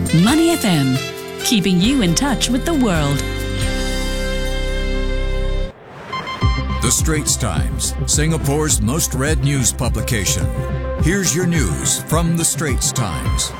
Money FM, keeping you in touch with the world. The Straits Times, Singapore's most read news publication. Here's your news from The Straits Times.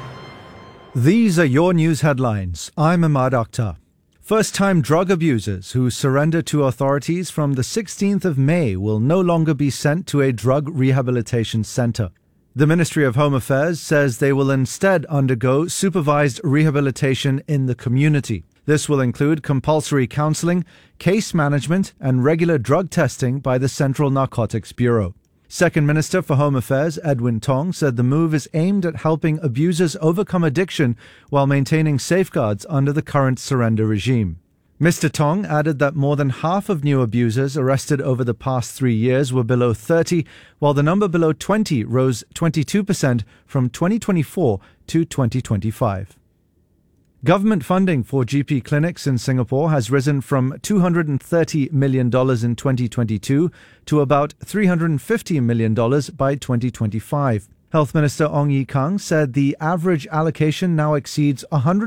These are your news headlines. I'm Ahmad Akhtar. First-time drug abusers who surrender to authorities from the 16th of May will no longer be sent to a drug rehabilitation centre. The Ministry of Home Affairs says they will instead undergo supervised rehabilitation in the community. This will include compulsory counselling, case management and regular drug testing by the Central Narcotics Bureau. Second Minister for Home Affairs, Edwin Tong, said the move is aimed at helping abusers overcome addiction while maintaining safeguards under the current surrender regime. Mr. Tong added that more than half of new abusers arrested over the past 3 years were below 30, while the number below 20 rose 22% from 2024 to 2025. Government funding for GP clinics in Singapore has risen from $230 million in 2022 to about $350 million by 2025. Health Minister Ong Ye Kung said the average allocation now exceeds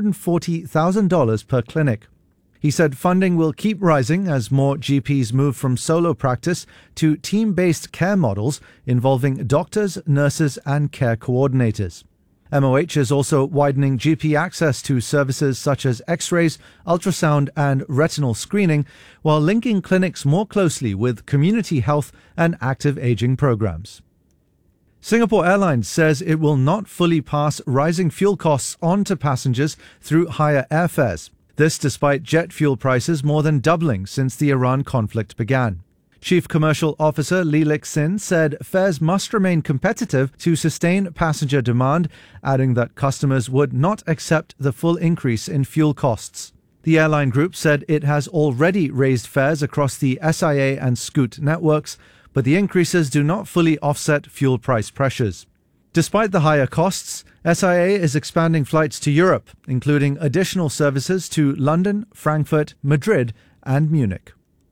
$140,000 per clinic. He said funding will keep rising as more GPs move from solo practice to team-based care models involving doctors, nurses and care coordinators. MOH is also widening GP access to services such as X-rays, ultrasound and retinal screening, while linking clinics more closely with community health and active aging programs. Singapore Airlines says it will not fully pass rising fuel costs on to passengers through higher airfares. This despite jet fuel prices more than doubling since the Iran conflict began. Chief Commercial Officer Lee Lik Sin said fares must remain competitive to sustain passenger demand, adding that customers would not accept the full increase in fuel costs. The airline group said it has already raised fares across the SIA and Scoot networks, but the increases do not fully offset fuel price pressures. Despite the higher costs, SIA is expanding flights to Europe, including additional services to London, Frankfurt, Madrid, and Munich.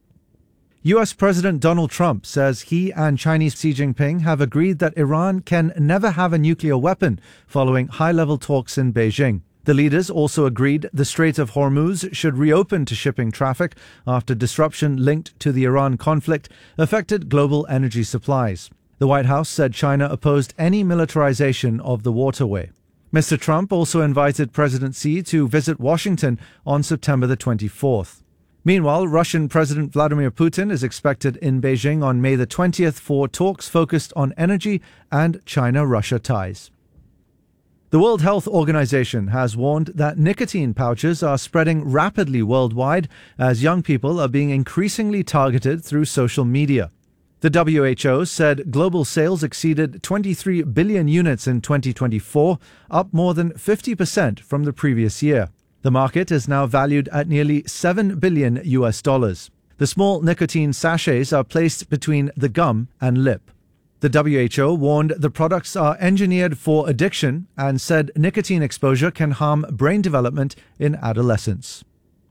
US President Donald Trump says he and Chinese Xi Jinping have agreed that Iran can never have a nuclear weapon following high-level talks in Beijing. The leaders also agreed the Strait of Hormuz should reopen to shipping traffic after disruption linked to the Iran conflict affected global energy supplies. The White House said China opposed any militarization of the waterway. Mr. Trump also invited President Xi to visit Washington on September the 24th. Meanwhile, Russian President Vladimir Putin is expected in Beijing on May the 20th for talks focused on energy and China-Russia ties. The World Health Organization has warned that nicotine pouches are spreading rapidly worldwide as young people are being increasingly targeted through social media. The WHO said global sales exceeded 23 billion units in 2024, up more than 50% from the previous year. The market is now valued at nearly $7 billion. The small nicotine sachets are placed between the gum and lip. The WHO warned the products are engineered for addiction and said nicotine exposure can harm brain development in adolescence.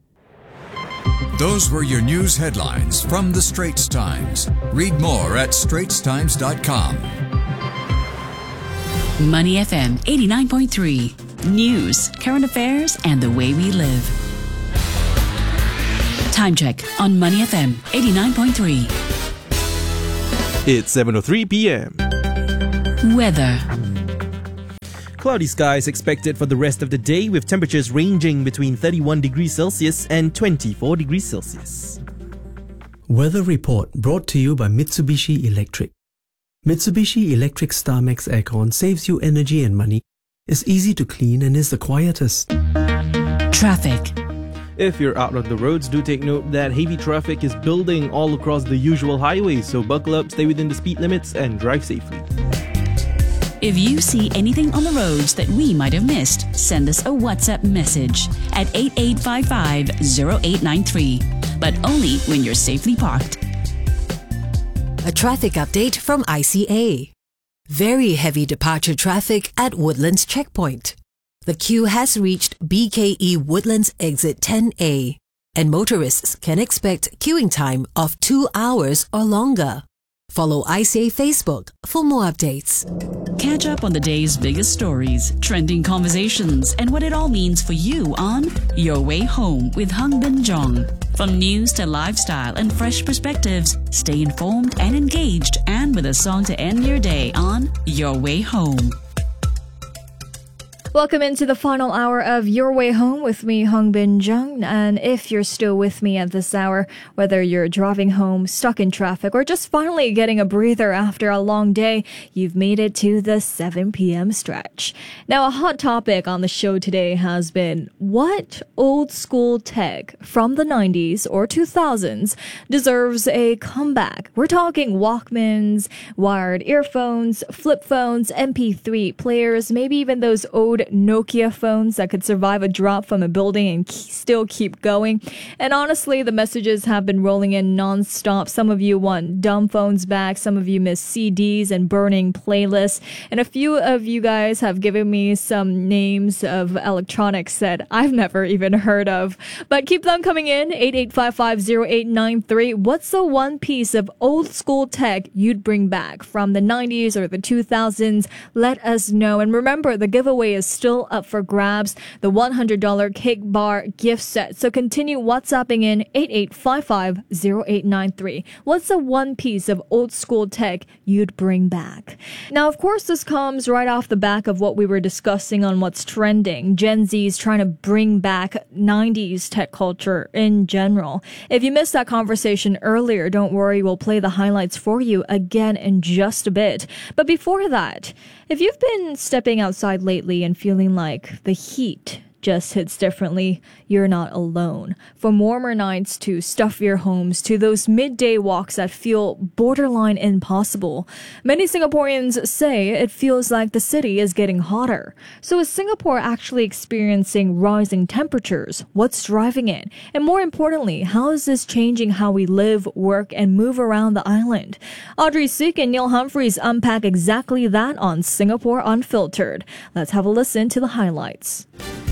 Those were your news headlines from The Straits Times. Read more at straitstimes.com. Money FM 89.3. News, current affairs, and the way we live. Time check on Money FM 89.3. It's 7:03 p.m. Weather. Cloudy skies expected for the rest of the day with temperatures ranging between 31 degrees Celsius and 24 degrees Celsius. Weather report brought to you by Mitsubishi Electric. Mitsubishi Electric StarMax Aircon saves you energy and money, is easy to clean and is the quietest. Traffic. If you're out on the roads, do take note that heavy traffic is building all across the usual highways, so buckle up, stay within the speed limits and drive safely. If you see anything on the roads that we might have missed, send us a WhatsApp message at 8855-0893, but only when you're safely parked. A traffic update from ICA. Very heavy departure traffic at Woodlands Checkpoint. The queue has reached BKE Woodlands Exit 10A, and motorists can expect queuing time of 2 hours or longer. Follow ICA Facebook for more updates. Catch up on the day's biggest stories, trending conversations, and what it all means for you on Your Way Home with Hung Bin Jong. From news to lifestyle and fresh perspectives, stay informed and engaged, and with a song to end your day on Your Way Home. Welcome into the final hour of Your Way Home with me, Hung Bin Jung. And if you're still with me at this hour, whether you're driving home, stuck in traffic, or just finally getting a breather after a long day, you've made it to the 7 p.m. stretch. Now, a hot topic on the show today has been what old school tech from the 90s or 2000s deserves a comeback. We're talking Walkmans, wired earphones, flip phones, MP3 players, maybe even those old Nokia phones that could survive a drop from a building and still keep going. And honestly, the messages have been rolling in non-stop. Some of you want dumb phones back. Some of you miss CDs and burning playlists. And a few of you guys have given me some names of electronics that I've never even heard of. But keep them coming in. 88550893. What's the one piece of old school tech you'd bring back from the 90s or the 2000s? Let us know. And remember, the giveaway is still up for grabs, the $100 Cake Bar gift set. So continue WhatsApping in 88550893. What's the one piece of old school tech you'd bring back? Now, of course, this comes right off the back of what we were discussing on what's trending. Gen Z's trying to bring back 90s tech culture in general. If you missed that conversation earlier, don't worry, we'll play the highlights for you again in just a bit. But before that, if you've been stepping outside lately and feeling like the heat just hits differently, you're not alone. From warmer nights to stuffier homes to those midday walks that feel borderline impossible, many Singaporeans say it feels like the city is getting hotter. So is Singapore actually experiencing rising temperatures? What's driving it? And more importantly, how is this changing how we live, work, and move around the island? Audrey Sick and Neil Humphreys unpack exactly that on Singapore Unfiltered. Let's have a listen to the highlights.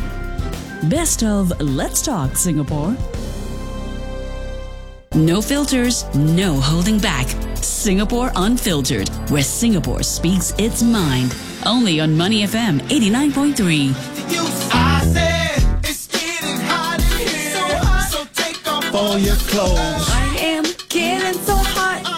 Best of Let's Talk Singapore. No filters, no holding back. Singapore Unfiltered, where Singapore speaks its mind. Only on Money FM 89.3. I said it's getting hot in here, so take off all your clothes. I am getting so hot.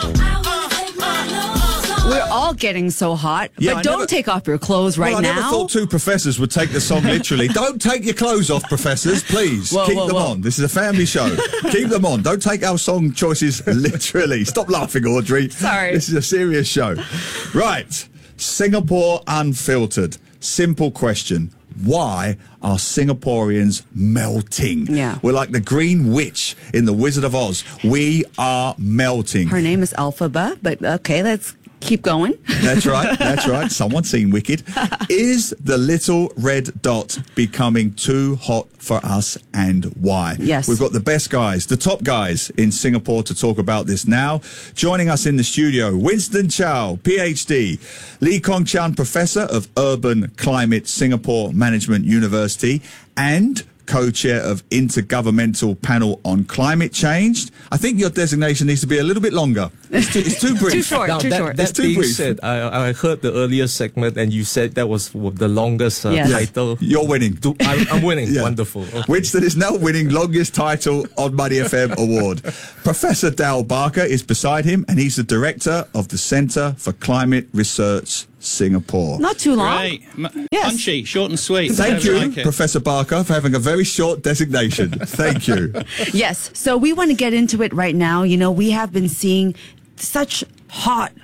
We're all getting so hot, Yeah, but don't take off your clothes right I now. never thought two professors would take the song literally. Don't take your clothes off, professors, please. Keep them on. This is a family show. Keep them on. Don't take our song choices literally. Stop laughing, Audrey. Sorry. This is a serious show. Right. Singapore Unfiltered. Simple question. Why are Singaporeans melting? Yeah. We're like the Green Witch in The Wizard of Oz. We are melting. Her name is Elphaba, but okay, let's keep going. That's right. That's right. Someone's seen Wicked. Is the little red dot becoming too hot for us, and why? Yes. We've got the best guys, the top guys in Singapore to talk about this now. Joining us in the studio, Winston Chow, PhD, Lee Kong Chan, Professor of Urban Climate, Singapore Management University, and co-chair of Intergovernmental Panel on Climate Change. I think your designation needs to be a little bit longer. It's too brief. Too short. Now, too short. That too being brief. said, I heard the earlier segment and you said that was the longest Yes. title. You're winning. I'm winning. Yeah. Wonderful. Okay. Winston is now winning longest title on Money FM award. Professor Dal Barker is beside him, and he's the director of the Centre for Climate Research Singapore. Not too long. Great. Yes. Punchy, short and sweet. Thank I you, like it. Professor Barker, for having a very short designation. Thank you. Yes. So we want to get into it right now. You know, we have been seeing such hot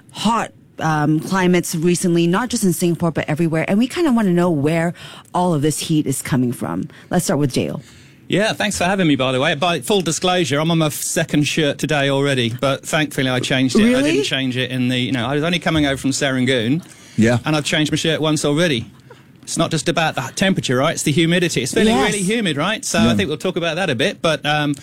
climates recently, not just in Singapore, but everywhere. And we kind of want to know where all of this heat is coming from. Let's start with Dale. Yeah, thanks for having me, by the way. By full disclosure, I'm on my second shirt today already, but thankfully I changed it. Really? I didn't change it I was only coming over from Serangoon. Yeah. And I've changed my shirt once already. It's not just about the temperature, right? It's the humidity. It's feeling Yes. really humid, right? So I think we'll talk about that a bit. But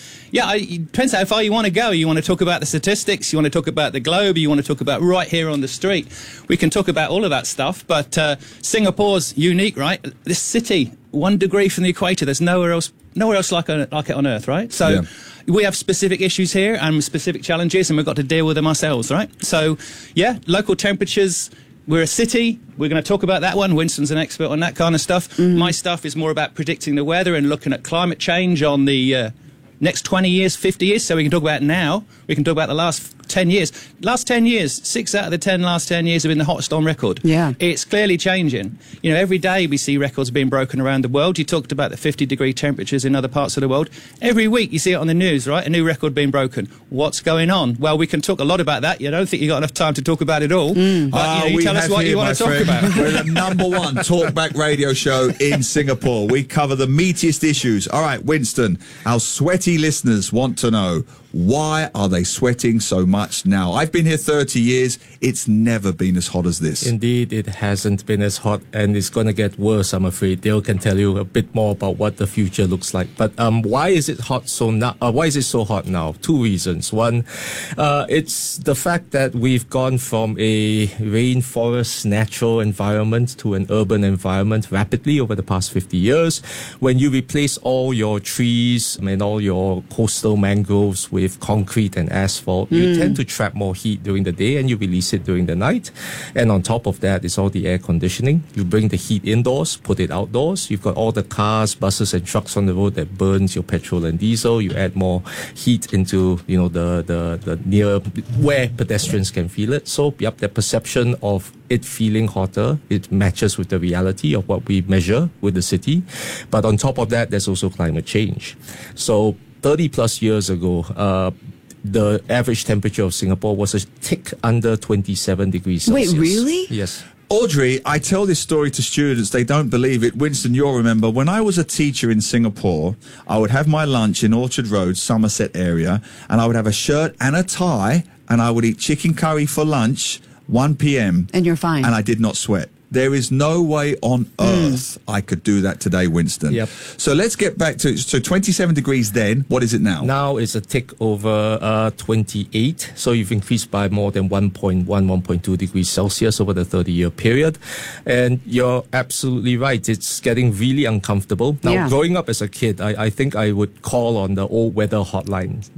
it depends how far you want to go. You want to talk about the statistics, you want to talk about the globe, you want to talk about right here on the street. We can talk about all of that stuff. But Singapore's unique, right? This city, 1 degree from the equator, there's nowhere else nowhere else like it on Earth, right? So we have specific issues here and specific challenges, and we've got to deal with them ourselves, right? So, yeah, local temperatures. We're a city. We're going to talk about that one. Winston's an expert on that kind of stuff. My stuff is more about predicting the weather and looking at climate change on the next 20 years, 50 years. So we can talk about it now. We can talk about the last 10 years. Last 10 years, 6 out of the 10 last 10 years have been the hottest on record. Yeah. It's clearly changing. You know, every day we see records being broken around the world. You talked about the 50-degree temperatures in other parts of the world. Every week you see it on the news, right? A new record being broken. What's going on? Well, we can talk a lot about that. You don't think you've got enough time to talk about it all. But you tell us what you want to talk about. We're the #1 talkback radio show in Singapore. We cover the meatiest issues. All right, Winston, our sweaty listeners want to know, why are they sweating so much now? I've been here 30 years. It's never been as hot as this. Indeed, it hasn't been as hot, and it's going to get worse, I'm afraid. Dale can tell you a bit more about what the future looks like. But why is it hot so now? Why is it so hot now? 2 reasons. One, it's the fact that we've gone from a rainforest natural environment to an urban environment rapidly over the past 50 years. When you replace all your trees and all your coastal mangroves with concrete and asphalt, you tend to trap more heat during the day and you release it during the night. And on top of that is all the air conditioning. You bring the heat indoors, put it outdoors. You've got all the cars, buses and trucks on the road that burns your petrol and diesel. You add more heat into, you know, the near where pedestrians can feel it. So, yep, the perception of it feeling hotter, it matches with the reality of what we measure with the city. But on top of that, there's also climate change. So 30 plus years ago, the average temperature of Singapore was a tick under 27 degrees Celsius. Wait, really? Yes. Audrey, I tell this story to students. They don't believe it. Winston, you'll remember, when I was a teacher in Singapore, I would have my lunch in Orchard Road, Somerset area, and I would have a shirt and a tie, and I would eat chicken curry for lunch, 1 p.m. And you're fine. And I did not sweat. There is no way on earth I could do that today, Winston. Yep. So let's get back to, so 27 degrees then. What is it now? Now it's a tick over 28. So you've increased by more than 1.2 degrees Celsius over the 30-year period. And you're absolutely right. It's getting really uncomfortable. Now, growing up as a kid, I think I would call on the old weather hotline,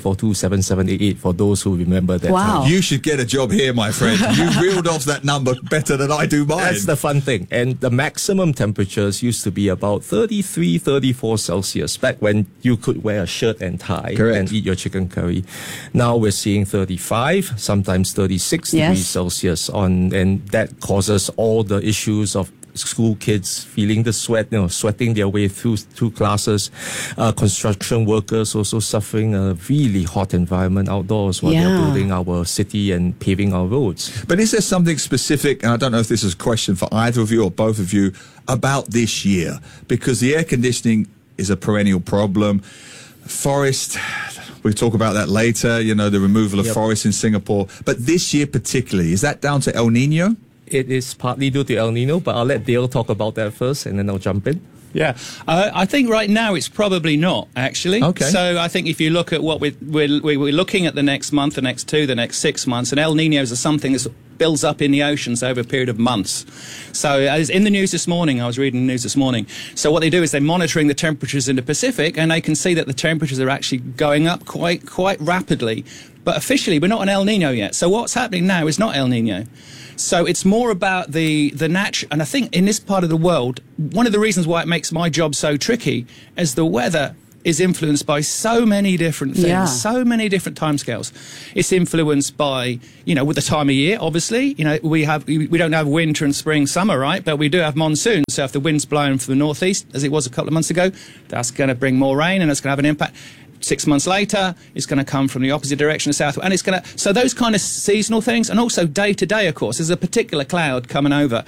542-7788, for those who remember that. Wow. You should get a job here, my friend. You reeled off that number better than I do mine. That's the fun thing. And the maximum temperatures used to be about 33, 34 Celsius back when you could wear a shirt and tie and eat your chicken curry. Now we're seeing 35, sometimes 36 degrees Celsius and that causes all the issues of school kids feeling the sweat, sweating their way through classes. Construction workers also suffering a really hot environment outdoors while they're building our city and paving our roads. But is there something specific, and I don't know if this is a question for either of you or both of you, about this year? Because the air conditioning is a perennial problem. Forest, we'll talk about that later, the removal of forests in Singapore. But this year particularly, is that down to El Nino? It is partly due to El Nino, but I'll let Dale talk about that first and then I'll jump in. Yeah, I think right now it's probably not, actually. Okay. So I think if you look at what we're looking at the next month, the next 2, the next 6 months, and El Niños are something that builds up in the oceans over a period of months. So as in the news this morning, I was reading the news this morning, so what they do is they're monitoring the temperatures in the Pacific, and they can see that the temperatures are actually going up quite rapidly. But officially, we're not an El Nino yet. So what's happening now is not El Nino. So it's more about the natural, and I think in this part of the world, one of the reasons why it makes my job so tricky is the weather is influenced by so many different things, so many different timescales. It's influenced by, with the time of year, obviously. We don't have winter and spring, summer, right? But we do have monsoon. So if the wind's blowing from the northeast, as it was a couple of months ago, that's going to bring more rain and it's going to have an impact. 6 months later, it's going to come from the opposite direction, south, and it's going to. So those kind of seasonal things, and also day to day, of course, there's a particular cloud coming over.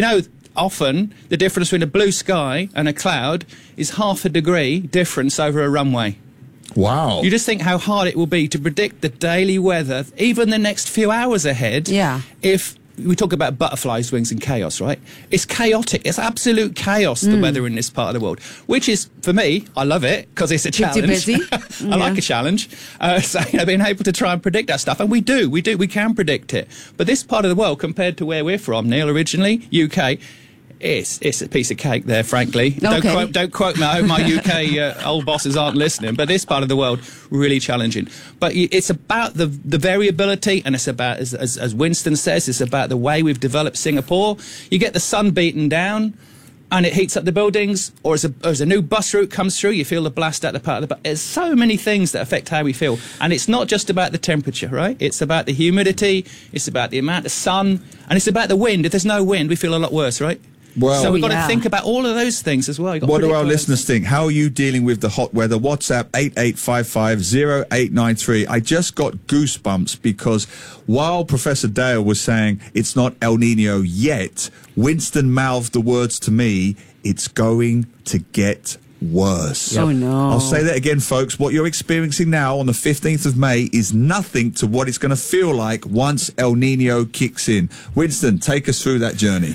Often the difference between a blue sky and a cloud is 0.5 degree difference over a runway. Wow! You just think how hard it will be to predict the daily weather, even the next few hours ahead. Yeah. If we talk about butterflies' wings and chaos, right? It's chaotic. It's absolute chaos, the weather in this part of the world, which is, for me, I love it because it's a challenge. Busy. I like a challenge. So, being able to try and predict that stuff. And we can predict it. But this part of the world, compared to where we're from, Neil, originally, UK, It's a piece of cake there, frankly. Okay. Don't quote me. I hope my UK old bosses aren't listening. But this part of the world, really challenging. But it's about the variability, and it's about, as Winston says, it's about the way we've developed Singapore. You get the sun beaten down, and it heats up the buildings, or as a new bus route comes through, you feel the blast out the part of the bus. There's so many things that affect how we feel. And it's not just about the temperature, right? It's about the humidity, it's about the amount of sun, and it's about the wind. If there's no wind, we feel a lot worse, right? Well, so we've got to think about all of those things as well. What do our listeners think? How are you dealing with the hot weather? WhatsApp 88550893. I just got goosebumps because while Professor Dale was saying it's not El Nino yet, Winston mouthed the words to me, it's going to get worse. Oh, no. I'll say that again, folks. What you're experiencing now on the 15th of May is nothing to what it's going to feel like once El Nino kicks in. Winston, take us through that journey.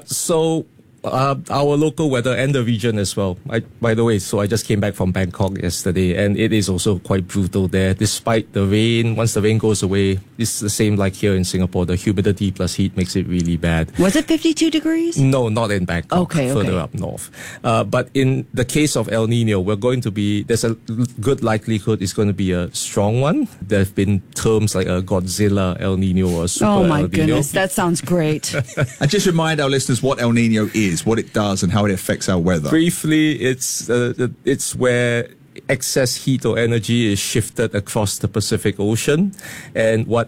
Our local weather and the region as well. By the way, I just came back from Bangkok yesterday, and it is also quite brutal there. Despite the rain, once the rain goes away, it's the same like here in Singapore. The humidity plus heat makes it really bad. Was it 52 degrees? No, not in Bangkok. Okay. Further up north. But in the case of El Nino, there's a good likelihood it's going to be a strong one. There have been terms like a Godzilla El Nino or Super El Nino. Oh my goodness, that sounds great. And just remind our listeners what El Nino is, what it does, and how it affects our weather. Briefly, it's where excess heat or energy is shifted across the Pacific Ocean, and what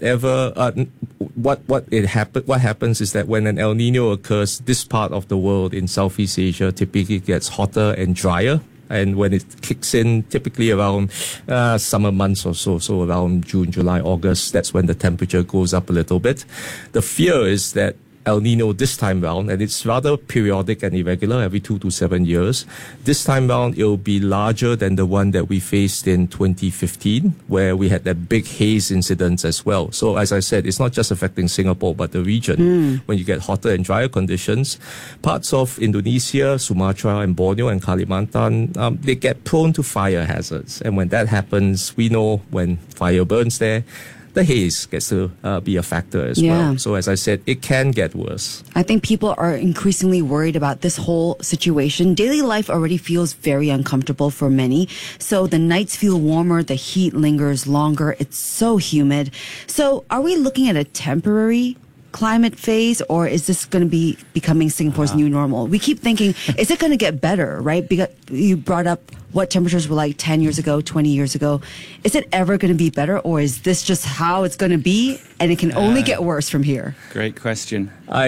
happens is that when an El Nino occurs, this part of the world in Southeast Asia typically gets hotter and drier. And when it kicks in, typically around summer months or so around June, July, August, that's when the temperature goes up a little bit. The fear is that El Nino this time round, and it's rather periodic and irregular, every 2 to 7 years. This time round, it'll be larger than the one that we faced in 2015, where we had that big haze incident as well. So as I said, it's not just affecting Singapore, but the region. When you get hotter and drier conditions, parts of Indonesia, Sumatra and Borneo and Kalimantan, they get prone to fire hazards. And when that happens, we know when fire burns there, the haze gets to be a factor as well. So as I said, it can get worse. I think people are increasingly worried about this whole situation. Daily life already feels very uncomfortable for many. So the nights feel warmer, the heat lingers longer, it's so humid. So are we looking at a temporary climate phase, or is this going to be becoming Singapore's new normal? We keep thinking, is it going to get better, right? Because you brought up what temperatures were like 10 years ago, 20 years ago. Is it ever going to be better, or is this just how it's going to be, and it can only get worse from here? Great question.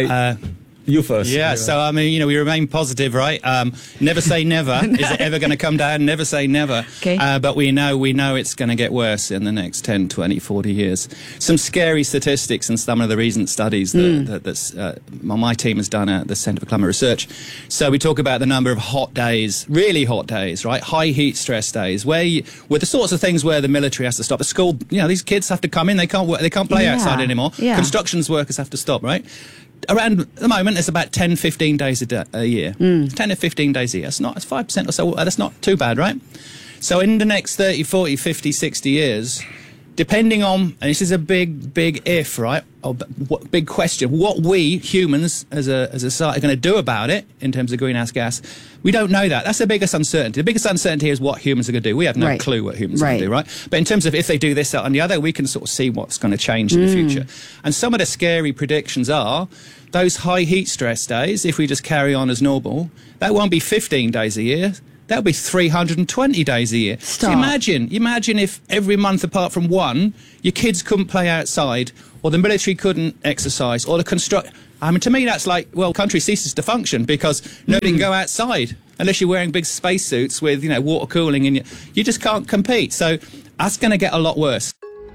You first. Yeah, so I mean, we remain positive, right? Never say never. Is it ever going to come down? Never say never. Okay. But we know it's going to get worse in the next 10, 20, 40 years. Some scary statistics and some of the recent studies that my team has done at the Centre for Climate Research. So we talk about the number of hot days, really hot days, right? High heat stress days, where the sorts of things where the military has to stop. The school, these kids have to come in. They can't work. They can't play outside anymore. Yeah. Constructions workers have to stop, right? Around at the moment, it's about 10, 15 days a year. 10 to 15 days a year. It's 5% or so. That's not too bad, right? So in the next 30, 40, 50, 60 years, depending on, and this is a big if, right? Big question. What we humans as a society are going to do about it in terms of greenhouse gas, we don't know that. That's the biggest uncertainty. The biggest uncertainty is what humans are going to do. We have no clue what humans are going to do, right? But in terms of if they do this, that, and the other, we can sort of see what's going to change in the future. And some of the scary predictions are those high heat stress days, if we just carry on as normal, that won't be 15 days a year. That'll be 320 days a year. Stop. So imagine if every month apart from one, your kids couldn't play outside, or the military couldn't exercise, or to me that's like, country ceases to function because nobody can go outside unless you're wearing big spacesuits with, water cooling, and you just can't compete. So that's going to get a lot worse.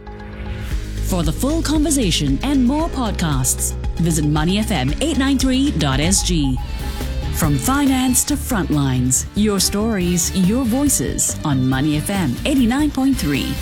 For the full conversation and more podcasts, visit moneyfm893.sg. From finance to frontlines, your stories, your voices on Money FM 89.3.